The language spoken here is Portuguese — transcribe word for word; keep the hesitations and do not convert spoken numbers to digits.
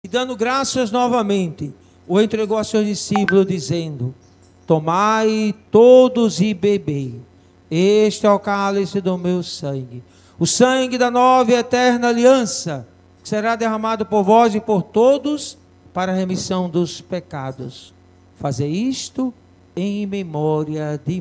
E dando graças novamente, o entregou a seus discípulos, dizendo: tomai todos e bebei, este é o cálice do meu sangue, o sangue da nova e eterna aliança, que será derramado por vós e por todos, para a remissão dos pecados. Fazei isto em memória de mim.